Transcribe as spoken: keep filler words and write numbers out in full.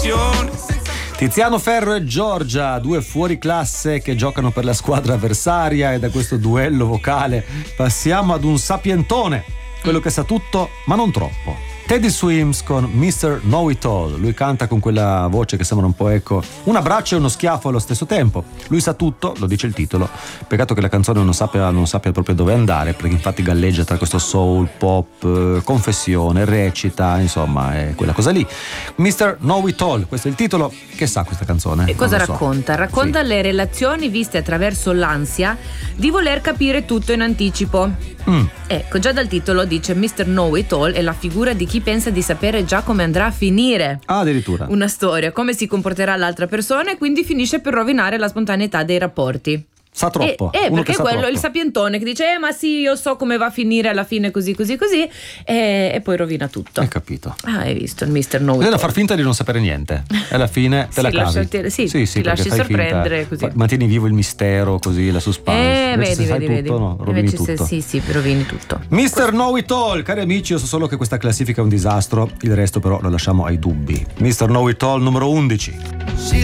passione. Tiziano Ferro e Giorgia, due fuori classe che giocano per la squadra avversaria, e da questo duello vocale passiamo ad un sapientone, quello che sa tutto ma non troppo. Teddy Swims con mister Know It All. Lui canta con quella voce che sembra un po', ecco, un abbraccio e uno schiaffo allo stesso tempo. Lui sa tutto, lo dice il titolo. Peccato che la canzone non sappia, non sappia proprio dove andare, perché infatti galleggia tra questo soul, pop, confessione, recita, insomma è quella cosa lì. mister Know It All, questo è il titolo. Che sa questa canzone? E cosa Non lo so. racconta? Racconta Sì. le relazioni viste attraverso l'ansia di voler capire tutto in anticipo. Mm. Ecco, già dal titolo dice mister Know It All è la figura di chi pensa di sapere già come andrà a finire Ah, addirittura. una storia, come si comporterà l'altra persona, e quindi finisce per rovinare la spontaneità dei rapporti. Sa troppo. E, eh, Uno perché che sa quello è troppo. il sapientone che dice eh ma sì, io so come va a finire alla fine, così così così, e, e poi rovina tutto. Hai capito. Ah, hai visto il mister Know It Bisogna All. far finta di non sapere niente e alla fine te Sì, la cavi. lasciati- sì, ti perché lasci fai sorprendere finta, così. fa- mantieni vivo il mistero, così la suspense. Eh, Invece se vedi, sai vedi, tutto, vedi. no, rovini Invece se- tutto. sì, sì, rovini tutto. mister Know It All, cari amici, io so solo che questa classifica è un disastro, il resto però lo lasciamo ai dubbi. mister Know It All numero undici.